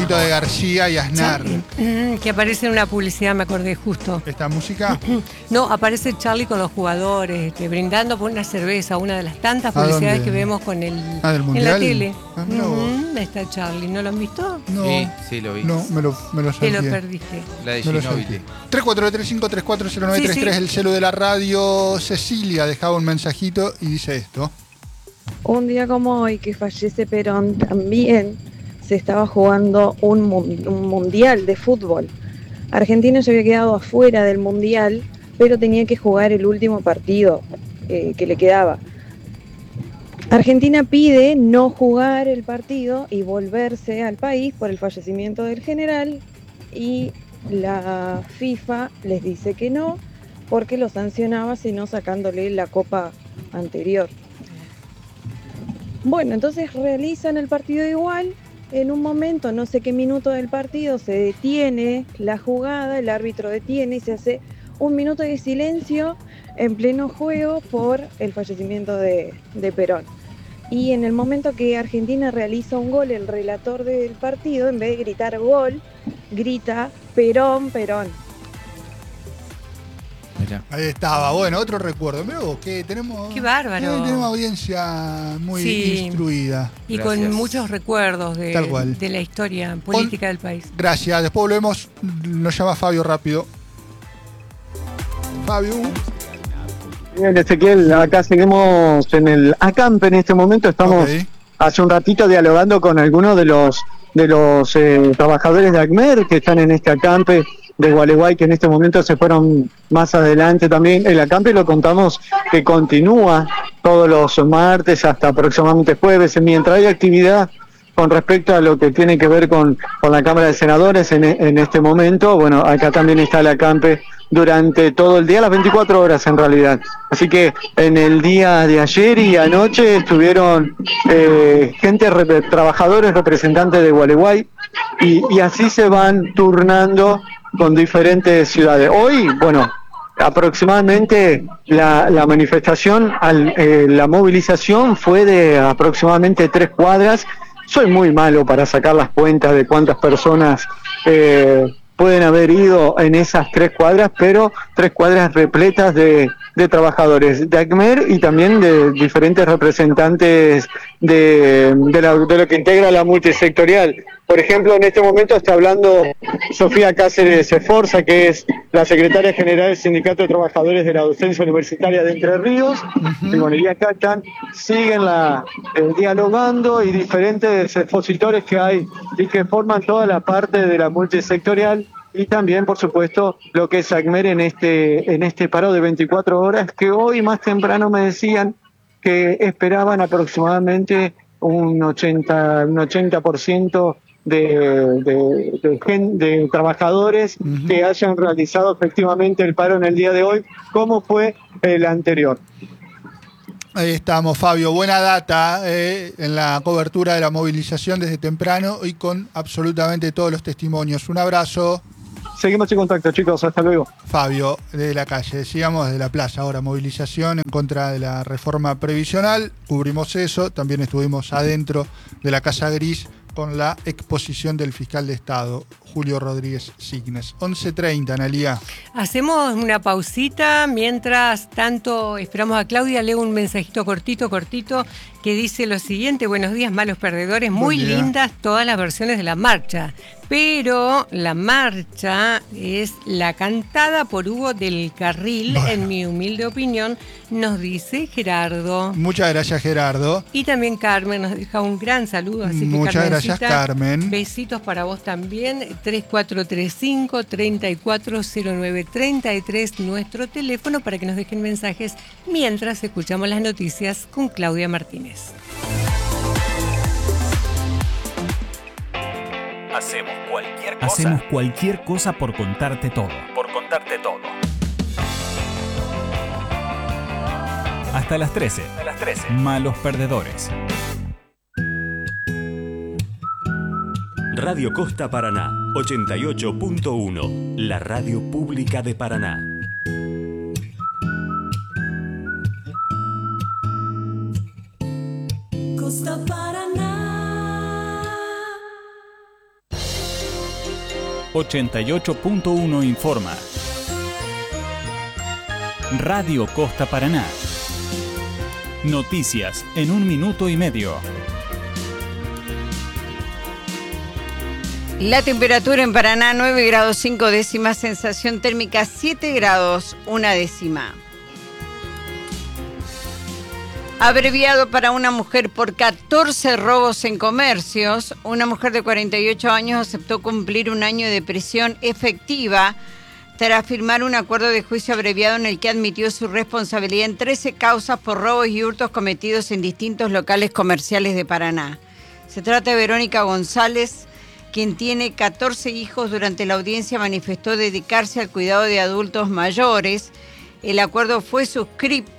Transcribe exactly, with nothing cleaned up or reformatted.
poquito de García y Aznar. Charlie, que aparece en una publicidad, me acordé justo. ¿Esta música? No, aparece Charlie con los jugadores, este, brindando por una cerveza, una de las tantas publicidades que vemos con el ah, ¿del en mundial? la tele. Ah, mira vos. Uh-huh, está Charlie, ¿no lo han visto? No, Sí, sí, lo vi. no, me lo, me lo Te salté. lo perdiste. La de Me lo Ginóbili. salté. tres cuatro tres cinco tres cuatro cero nueve tres tres, Sí, sí. el celu de la radio. Cecilia dejaba un mensajito y dice esto. Un día como hoy que fallece Perón, también se estaba jugando un, mun- un mundial de fútbol. Argentina se había quedado afuera del mundial, pero tenía que jugar el último partido eh, que le quedaba. Argentina pide no jugar el partido y volverse al país por el fallecimiento del general, y la FIFA les dice que no, porque lo sancionaba sino sacándole la copa anterior. Bueno, entonces realizan el partido igual. En un momento, no sé qué minuto del partido, se detiene la jugada, el árbitro detiene y se hace un minuto de silencio en pleno juego por el fallecimiento de, de Perón. Y en el momento que Argentina realiza un gol, el relator del partido, en vez de gritar gol, grita Perón, Perón. Mirá. Ahí estaba. Bueno, otro recuerdo. Mirá vos, que tenemos. Qué bárbaro. eh, tenemos audiencia muy Sí. instruida. Y Gracias. con muchos recuerdos de, Tal cual. de la historia política del país. Gracias. Después volvemos. Nos llama Fabio rápido. Fabio. Bien, Ezequiel, acá seguimos en el acampe en este momento. Estamos Ok. hace un ratito dialogando con algunos de los de los eh, trabajadores de ACMER que están en este acampe de Gualeguay, que en este momento se fueron más adelante también. El acampe lo contamos que continúa todos los martes hasta aproximadamente jueves, mientras hay actividad con respecto a lo que tiene que ver con, con la Cámara de Senadores en, en este momento. Bueno, acá también está el acampe durante todo el día, las veinticuatro horas en realidad. Así que en el día de ayer y anoche estuvieron eh, gente, rep- trabajadores, representantes de Gualeguay, y, y así se van turnando con diferentes ciudades. Hoy, bueno, aproximadamente la, la manifestación, al, eh, la movilización fue de aproximadamente tres cuadras. Soy muy malo para sacar las cuentas de cuántas personas eh, pueden haber ido en esas tres cuadras, pero tres cuadras repletas de, de trabajadores de ACMER y también de diferentes representantes de, de, la, de lo que integra la multisectorial. Por ejemplo, en este momento está hablando Sofía Cáceres Esforza, que es la secretaria general del Sindicato de Trabajadores de la Docencia Universitaria de Entre Ríos. Uh-huh. Y bueno, y acá están, siguen la, eh, dialogando, y diferentes expositores que hay y que forman toda la parte de la multisectorial. Y también, por supuesto, lo que es ACMER en este, en este paro de veinticuatro horas, que hoy más temprano me decían que esperaban aproximadamente un ochenta, un ochenta por ciento de, de, de, gen- de trabajadores Uh-huh. que hayan realizado efectivamente el paro en el día de hoy, como fue el anterior. Ahí estamos, Fabio. Buena data eh, en la cobertura de la movilización desde temprano y con absolutamente todos los testimonios. Un abrazo, Seguimos en contacto, chicos. Hasta luego. Fabio, de la calle. Sigamos desde la plaza. Ahora, movilización en contra de la reforma previsional. Cubrimos eso. También estuvimos adentro de la Casa Gris con la exposición del fiscal de Estado, Julio Rodríguez Signes. once treinta, Analía. Hacemos una pausita mientras tanto esperamos a Claudia. Leo un mensajito cortito, cortito, que dice lo siguiente: buenos días, malos perdedores. Muy Buen día. lindas todas las versiones de la marcha, pero la marcha es la cantada por Hugo del Carril, Bueno. en mi humilde opinión, nos dice Gerardo. Muchas gracias, Gerardo. Y también Carmen nos deja un gran saludo. Así que, Muchas gracias, Carmencita, Carmen. besitos para vos también. tres cuatro tres cinco, tres cuatro cero nueve tres tres, nuestro teléfono para que nos dejen mensajes mientras escuchamos las noticias con Claudia Martínez. Hacemos cualquier cosa. Hacemos cualquier cosa por contarte todo. Por contarte todo. Hasta las trece. A las trece. Malos perdedores. Radio Costa Paraná, ochenta y ocho punto uno, la radio pública de Paraná. Costa Paraná. ochenta y ocho punto uno informa. Radio Costa Paraná. Noticias en un minuto y medio. La temperatura en Paraná, nueve grados cinco décimas, sensación térmica siete grados una décima. Abreviado para una mujer por catorce robos en comercios. Una mujer de cuarenta y ocho años aceptó cumplir un año de prisión efectiva tras firmar un acuerdo de juicio abreviado en el que admitió su responsabilidad en trece causas por robos y hurtos cometidos en distintos locales comerciales de Paraná. Se trata de Verónica González, quien tiene catorce hijos. Durante la audiencia manifestó dedicarse al cuidado de adultos mayores. El acuerdo fue suscrito